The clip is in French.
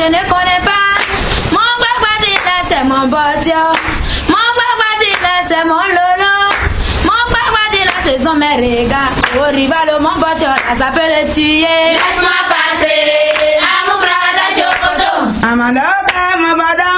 ne connais pas. Mon crocodile, c'est mon poteau. Mon crocodile, c'est mon lolo. Mon crocodile, ce sont mes regards. Au rival, mon poteau, ça peut le tuer. Laisse-moi passer à mon frère Chocoto. Amanda, ma madame.